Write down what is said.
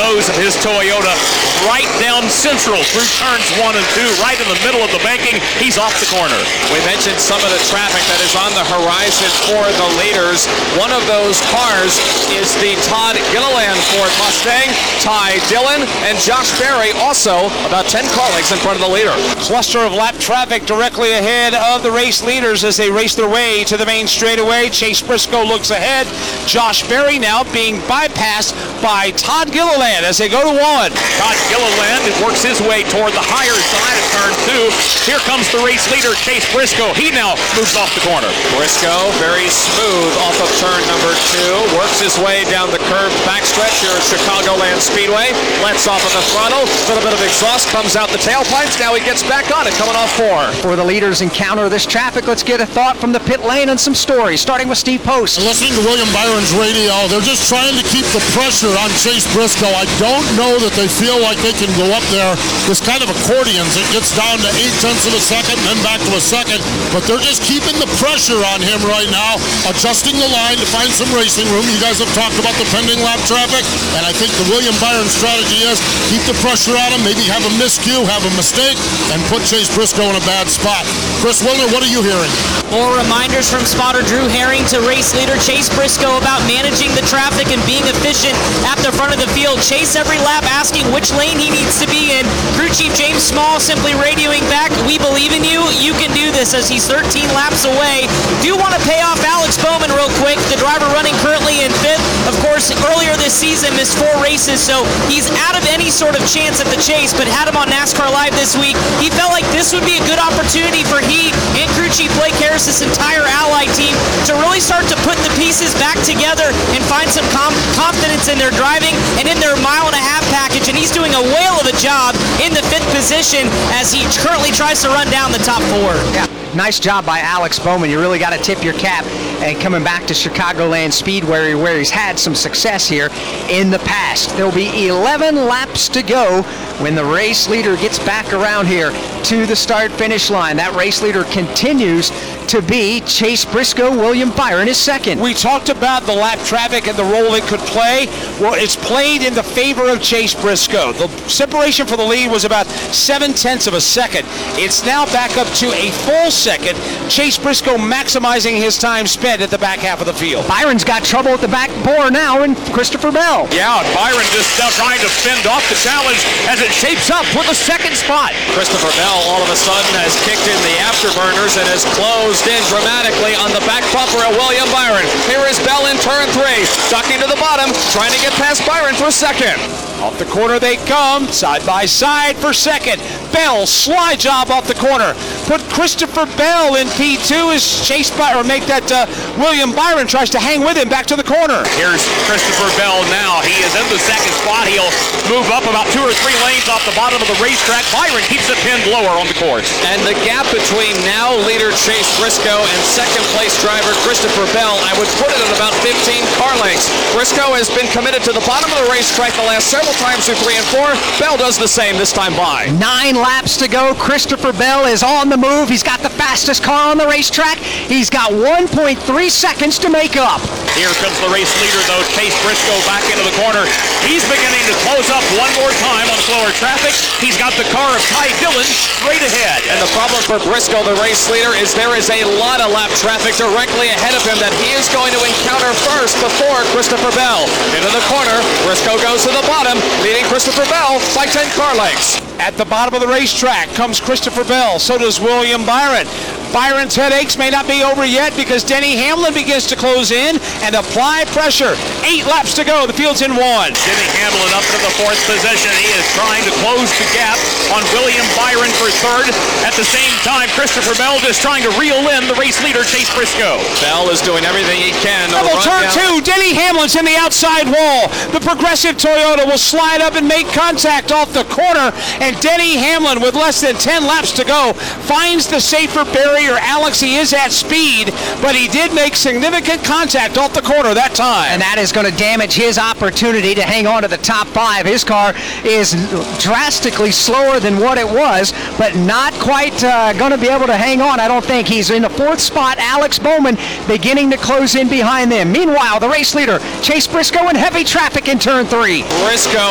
nose of his Toyota right down central through turns 1 and 2, right in the middle of the banking. He's off the corner. We mentioned some of the traffic that is on the horizon for the leaders. One of those cars is the Todd Gilliland Ford Mustang. Ty Dillon and Josh Berry also about 10 car lengths in front of the leader. Cluster of lap traffic directly ahead of the race leaders as they race their way to the main straightaway. Chase Briscoe looks ahead. Josh Berry now being bypassed by Todd Gilliland as they go to 1. Todd Gilliland works his way toward the higher side of turn 2. Here comes the race leader, Chase Briscoe. He now moves off the corner. Briscoe very smooth off of turn number 2. Works his way down the curved backstretch here at Chicagoland Speedway. Lets off of the throttle. A little bit of exhaust comes out the tailpipes. Now he gets back on it, coming off 4. For the leaders encounter this traffic, let's get a thought from the pit lane and some stories, starting with Steve Post. Listening to William Byron's radio, they're just trying to keep the pressure on Chase Briscoe. I don't know that they feel like they can go up there. This kind of accordions. It gets down to 0.8 of a second and then back to a second. But they're just keeping the pressure on him right now, adjusting the line to find some racing room. You guys have talked about the pending lap traffic, and I think the William Byron strategy is keep the pressure on him, maybe have a miscue, have a mistake, and put Chase Briscoe in a bad spot. Chris Wilner, what are you hearing? More reminders from spotter Drew Herring to race leader Chase Briscoe about managing the traffic and being efficient at the front of the field. Chase every lap asking which lane he needs to be in. Crew Chief James Small simply radioing back, "We believe in you. You can do this," as he's 13 laps away. Do want to pay off Alex Bowman real quick, the driver running currently in 5th. Of course, earlier this season missed 4 races, so he's out of any sort of chance at the chase, but had him on NASCAR Live this week. He felt like this would be a good opportunity for he and Crew Chief Blake Harris, this entire Ally team, to really start to put the pieces back together and find some confidence in their driving and in their mile-and-a-half package, and he's doing a whale of a job in the 5th position as he currently tries to run down the top 4. Yeah. Nice job by Alex Bowman. You really got to tip your cap. And coming back to Chicagoland Speedway, where he's had some success here in the past. There'll be 11 laps to go when the race leader gets back around here to the start-finish line. That race leader continues to be Chase Briscoe. William Byron is second. We talked about the lap traffic and the role it could play. Well, it's played in the favor of Chase Briscoe. The separation for the lead was about 0.7 of a second. It's now back up to a full second. Chase Briscoe maximizing his time spent at the back half of the field. Byron's got trouble at the back bore now, and Christopher Bell. Yeah, Byron just now trying to fend off the challenge as it shapes up for the second spot. Christopher Bell all of a sudden has kicked in the afterburners and has closed in dramatically on the back bumper of William Byron. Here is Bell in turn 3, ducking to the bottom, trying to get past Byron for second. Off the corner they come, side by side for second. Bell, slide job off the corner. Put Christopher Bell in P2 as Chase Byron, or make that William Byron tries to hang with him back to the corner. Here's Christopher Bell now. He is in the second spot. He'll move up about 2 or 3 lanes off the bottom of the racetrack. Byron keeps it pinned lower on the course. And the gap between now leader Chase Briscoe and second place driver Christopher Bell, I would put it at about 15 car lengths. Briscoe has been committed to the bottom of the racetrack the last several times through 3 and 4. Bell does the same this time by. 9 laps to go. Christopher Bell is on the move. He's got the fastest car on the racetrack. He's got 1.3 seconds to make up. Here comes the race leader, though, Chase Briscoe back into the corner. He's beginning to close up one more time on slower traffic. He's got the car of Ty Dillon straight ahead. And the problem for Briscoe, the race leader, is there is a lot of lap traffic directly ahead of him that he is going to encounter first before Christopher Bell. Into the corner, Briscoe goes to the bottom, leading Christopher Bell by 10 car lengths. At the bottom of the racetrack comes Christopher Bell. So does William Byron. Byron's headaches may not be over yet because Denny Hamlin begins to close in and apply pressure. 8 laps to go. The field's in 1. Denny Hamlin up into the 4th position. He is trying to close the gap on William Byron for 3rd. At the same time, Christopher Bell just trying to reel in the race leader, Chase Briscoe. Bell is doing everything he can. Double turn 2. Denny Hamlin's in the outside wall. The Progressive Toyota will slide up and make contact off the corner, and Denny Hamlin, with less than 10 laps to go, finds the safer barrier. Alex, he is at speed, but he did make significant contact off the corner that time. And that is going to damage his opportunity to hang on to the top 5. His car is drastically slower than what it was, but not quite going to be able to hang on, I don't think. He's in the 4th spot. Alex Bowman beginning to close in behind them. Meanwhile, the race leader, Chase Briscoe, in heavy traffic in turn 3. Briscoe